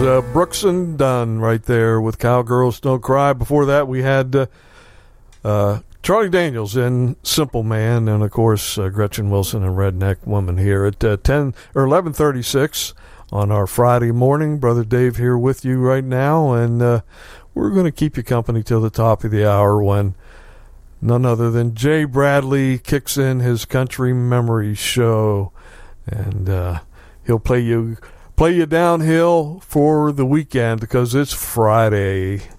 Brooks and Dunn right there with Cowgirls Don't Cry. Before that, we had Charlie Daniels in Simple Man, and of course Gretchen Wilson and Redneck Woman here at 11:36 on our Friday morning. Brother Dave here with you right now, and we're going to keep you company till the top of the hour when none other than Jay Bradley kicks in his Country Memory Show, and he'll play you downhill for the weekend because it's Friday.